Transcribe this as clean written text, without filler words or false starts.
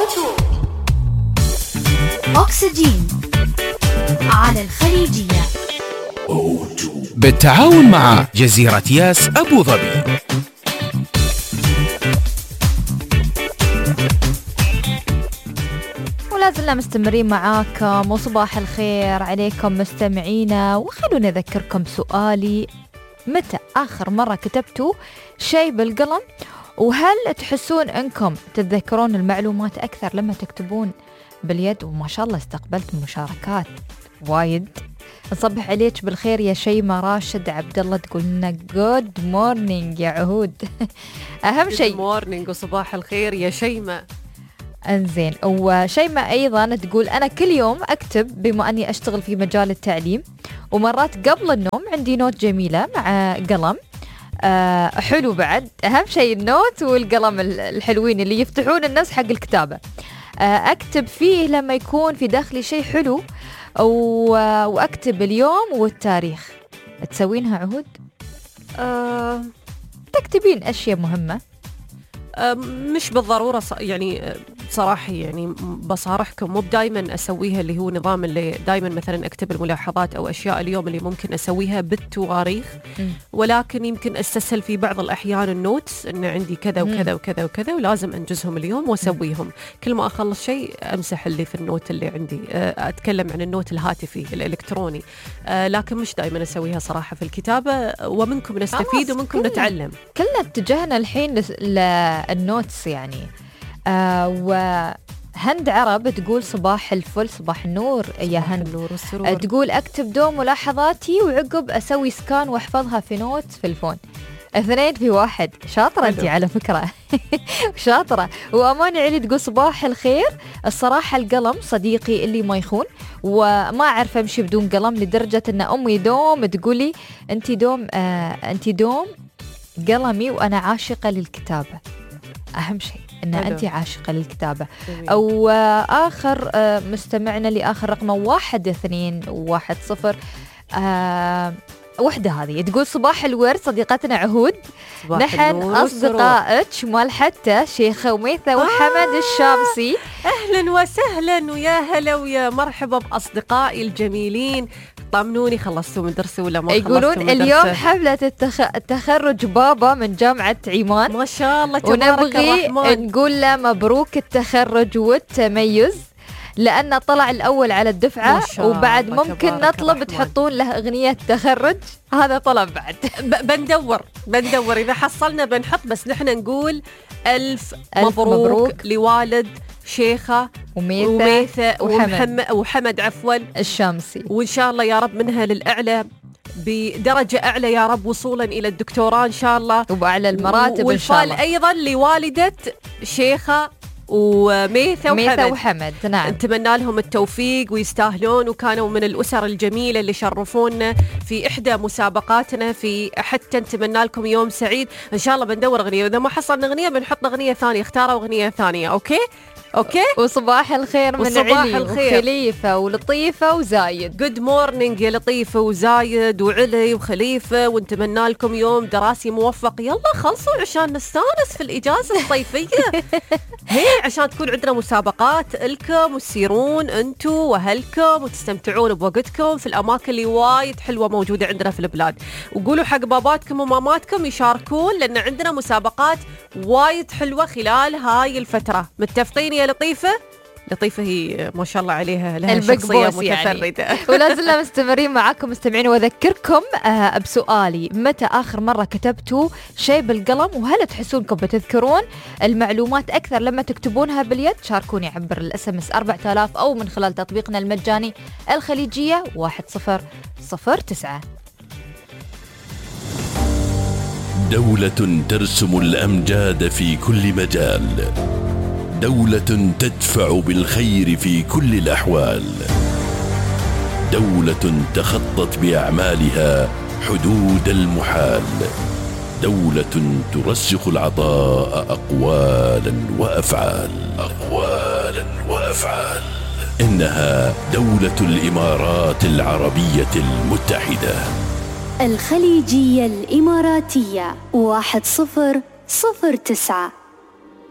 أكسجين على الخليجية بالتعاون مع جزيرة ياس أبو ظبي. ولازلنا مستمرين معاكم، وصباح الخير عليكم مستمعينا. وخلونا أذكركم سؤالي: متى آخر مرة كتبتوا شيء بالقلم؟ وهل تحسون أنكم تتذكرون المعلومات أكثر لما تكتبون باليد؟ وما شاء الله استقبلت مشاركات وايد. نصبح عليك بالخير يا شيماء. راشد عبد الله تقول لنا جود مورنينج يا عهود. أهم شيء جود مورنينج وصباح الخير يا شيماء. انزين. وشيماء أيضا تقول أنا كل يوم أكتب بما أني أشتغل في مجال التعليم، ومرات قبل النوم عندي نوت جميلة مع قلم حلو. بعد أهم شيء النوت والقلم الحلوين اللي يفتحون الناس حق الكتابة. أكتب فيه لما يكون في داخلي شيء حلو، وأكتب اليوم والتاريخ. تسوينها عهود؟ تكتبين أشياء مهمة؟ مش بالضرورة يعني صراحة، يعني بصارحكم مو دايما أسويها اللي هو نظام اللي دايما مثلا أكتب الملاحظات أو أشياء اليوم اللي ممكن أسويها بالتواريخ، ولكن يمكن أستسهل في بعض الأحيان النوتس إن عندي كذا وكذا وكذا وكذا ولازم أنجزهم اليوم وأسويهم. كل ما أخلص شيء أمسح اللي في النوت اللي عندي. أتكلم عن النوت الهاتفي الإلكتروني، لكن مش دايما أسويها صراحة في الكتابة. ومنكم نستفيد ومنكم نتعلم. كلنا اتجهنا الحين للنوتس يعني. وهند عرب تقول صباح الفل، صباح النور يا هند. النور والسرور. تقول أكتب دوم ملاحظاتي وعقب أسوي سكان وأحفظها في نوت في الفون. 2 في 1. شاطرة أنت على فكرة. شاطرة. وأمان علي تقول صباح الخير. الصراحة القلم صديقي اللي ما يخون، وما أعرف أمشي بدون قلم لدرجة أن أمي دوم تقولي أنت دوم قلمي، وأنا عاشقة للكتابة. أهم شيء أن أنت عاشقة للكتابة. أو آخر مستمعنا لآخر رقمه 1210. وحدة هذه تقول صباح الورد صديقتنا عهود، نحن أصدقائك مال حتى شيخة وميثة وحمد الشامسي. أهلا وسهلا ويا هلا ويا مرحبا بأصدقائي الجميلين. طمنوني، خلصتوا من درسي ولا ما خلصتوا من درسي؟ يقولون اليوم حفلة التخرج بابا من جامعة عمان، ما شاء الله تبارك الرحمن. ونبغي نقول له مبروك التخرج والتميز، لأنه طلع الأول على الدفعة. وبعد ممكن نطلب تحطون له أغنية تخرج. هذا طلب بعد. بندور إذا حصلنا بنحط. بس نحن نقول ألف مبروك لوالد شيخة وميثة وحمد عفوا الشامسي، وإن شاء الله يا رب منها للأعلى بدرجة أعلى يا رب، وصولا إلى الدكتوراه إن شاء الله، وبأعلى المراتب إن شاء الله. أيضا لوالدة شيخة وميثة وحمد. نعم، نتمنى لهم التوفيق ويستاهلون، وكانوا من الأسر الجميلة اللي شرفونا في إحدى مسابقاتنا. في حتى نتمنى لكم يوم سعيد إن شاء الله. بندور أغنية، وإذا ما حصلنا أغنية بنحط أغنية ثانية. اختاروا أغنية ثانية. أوكي. وصباح الخير من علي وخليفة ولطيفة وزايد. جود مورنينج يا لطيفة وزايد وعلي وخليفة، ونتمنى لكم يوم دراسي موفق. يلا خلصوا عشان نستانس في الإجازة الصيفية. هي عشان تكون عندنا مسابقات لكم وتسيرون أنتوا وأهلكم وتستمتعون بوقتكم في الأماكن اللي وايد حلوة موجودة عندنا في البلاد. وقولوا حق باباتكم وماماتكم يشاركون، لأن عندنا مسابقات وايد حلوة خلال هاي الفترة. متفقين يا لطيفة؟ لطيفة هي ما شاء الله عليها لها شخصية متفردة يعني. ولا زلنا مستمرين معاكم مستمعين، وأذكركم بسؤالي: متى آخر مرة كتبتوا شيء بالقلم؟ وهل تحسونكم بتذكرون المعلومات أكثر لما تكتبونها باليد؟ شاركوني عبر الSMS 4000 أو من خلال تطبيقنا المجاني الخليجية 1009. دولة ترسم الأمجاد في كل مجال، دولة تدفع بالخير في كل الأحوال، دولة تخطت بأعمالها حدود المحال، دولة ترسخ العطاء أقوالا وأفعال. إنها دولة الإمارات العربية المتحدة. الخليجية الإماراتية 1009.